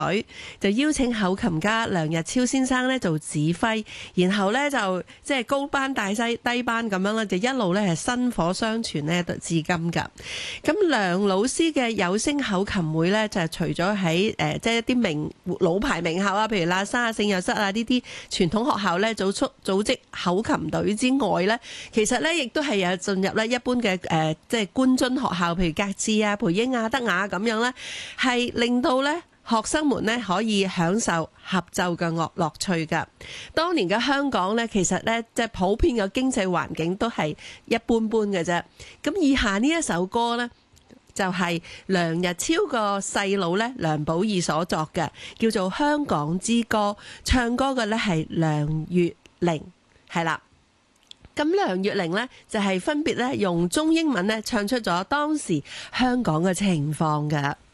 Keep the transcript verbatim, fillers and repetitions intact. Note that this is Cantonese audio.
就邀請口琴家梁日超先生咧做指揮，然後咧就即係高班大西低班咁樣啦，就一路咧係薪火相傳咧至今噶。咁梁老師嘅有聲口琴會咧，就係除咗喺誒即係一啲名老牌名校啊，譬如喇沙啊、聖若瑟啊呢啲傳統學校咧組出組織口琴隊之外咧，其實咧亦都係有進入咧一般嘅誒即係官津學校，譬如格致啊、培英啊、德雅咁樣咧，係令到咧學生們咧可以享受合奏嘅樂樂趣㗎。當年嘅香港咧，其實咧即係普遍嘅經濟環境都係一般般嘅啫。咁以下呢一首歌咧，就係梁日超個細佬咧梁寶義所作嘅，叫做《香港之歌》。唱歌嘅咧係梁月玲，係啦。咁梁月玲咧就係分別咧用中英文咧唱出咗當時香港嘅情況㗎。